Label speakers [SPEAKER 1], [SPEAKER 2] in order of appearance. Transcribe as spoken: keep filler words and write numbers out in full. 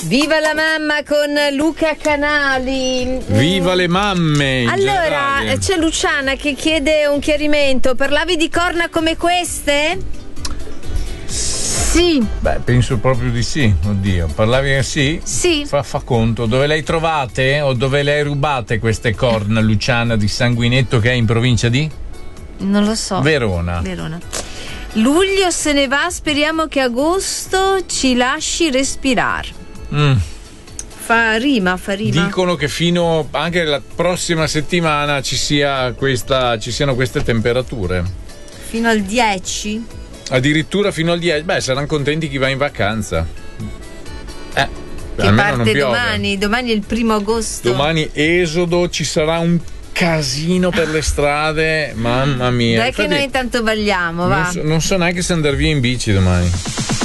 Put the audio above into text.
[SPEAKER 1] Viva la mamma con Luca Canali.
[SPEAKER 2] Viva le mamme in
[SPEAKER 1] Allora,
[SPEAKER 2] generale.
[SPEAKER 1] c'è Luciana che chiede un chiarimento. Parlavi di corna come queste? Sì.
[SPEAKER 2] Beh, penso proprio di sì. Oddio, parlavi sì?
[SPEAKER 1] Sì.
[SPEAKER 2] Fa, fa conto. Dove le hai trovate o dove le hai rubate queste corna, Luciana, di Sanguinetto, che è in provincia di?
[SPEAKER 1] Non lo so.
[SPEAKER 2] Verona.
[SPEAKER 1] Verona. Luglio se ne va, speriamo che agosto ci lasci respirare.
[SPEAKER 2] Mm.
[SPEAKER 1] Fa rima, fa rima.
[SPEAKER 2] Dicono che fino anche la prossima settimana ci sia questa, ci siano queste temperature.
[SPEAKER 1] Fino al dieci?
[SPEAKER 2] Addirittura fino al dieci. Beh, saranno contenti chi va in vacanza. Eh,
[SPEAKER 1] Che
[SPEAKER 2] almeno non
[SPEAKER 1] parte
[SPEAKER 2] piove.
[SPEAKER 1] domani, domani è il primo agosto.
[SPEAKER 2] Domani esodo, ci sarà un casino per le strade, mamma mia.
[SPEAKER 1] Dai che
[SPEAKER 2] Infatti,
[SPEAKER 1] noi intanto balliamo, va.
[SPEAKER 2] non so, non so neanche se andare via in bici domani.